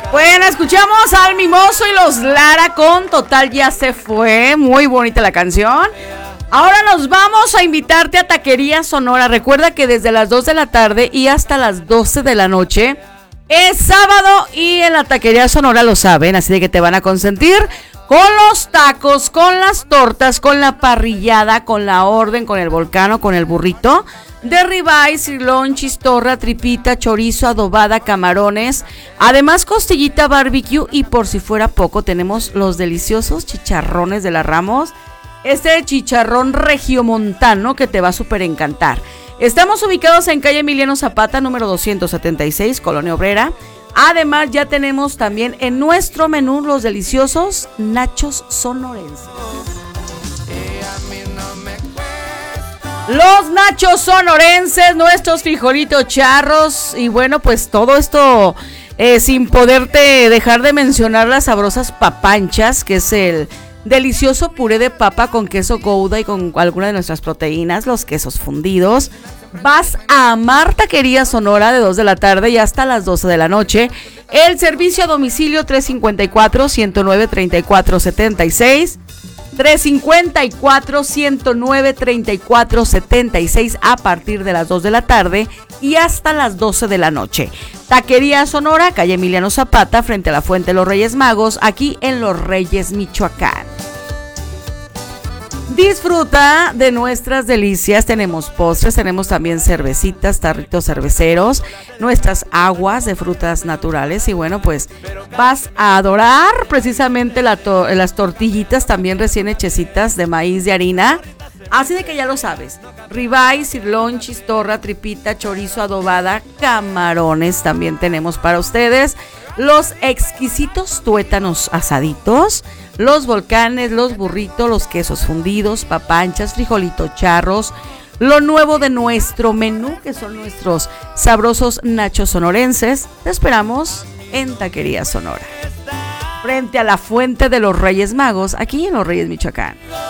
Bueno, escuchamos al Mimoso y los Lara con Total Ya Se Fue. Muy bonita la canción. Ahora nos vamos a invitarte a Taquería Sonora. Recuerda que desde las 2 de la tarde y hasta las 12 de la noche es sábado y en la Taquería Sonora lo saben, así de que te van a consentir con los tacos, con las tortas, con la parrillada, con la orden, con el volcano, con el burrito de ribeye, sirloin, chistorra, tripita, chorizo, adobada, camarones, además costillita barbecue y por si fuera poco tenemos los deliciosos chicharrones de la Ramos, este chicharrón regiomontano que te va a súper encantar. Estamos ubicados en calle Emiliano Zapata, número 276, Colonia Obrera. Además ya tenemos también en nuestro menú los deliciosos nachos sonorenses. Los nachos sonorenses, nuestros frijolitos charros y bueno, pues todo esto sin poderte dejar de mencionar las sabrosas papanchas, que es el delicioso puré de papa con queso Gouda y con alguna de nuestras proteínas, los quesos fundidos. Vas a amar Taquería Sonora de 2 de la tarde y hasta las 12 de la noche. El servicio a domicilio 354-109-3476. 354-109-3476 a partir de las 2 de la tarde y hasta las 12 de la noche. Taquería Sonora, calle Emiliano Zapata, frente a la Fuente de los Reyes Magos, aquí en Los Reyes, Michoacán. Disfruta de nuestras delicias, tenemos postres, tenemos también cervecitas, tarritos cerveceros, nuestras aguas de frutas naturales y bueno, pues vas a adorar precisamente las tortillitas también recién hechecitas de maíz de harina, así de que ya lo sabes, ribeye, sirloin, chistorra, tripita, chorizo, adobada, camarones también tenemos para ustedes, los exquisitos tuétanos asaditos, los volcanes, los burritos, los quesos fundidos, papanchas, frijolitos charros, lo nuevo de nuestro menú, que son nuestros sabrosos nachos sonorenses. Te esperamos en Taquería Sonora, frente a la Fuente de los Reyes Magos, aquí en Los Reyes, Michoacán.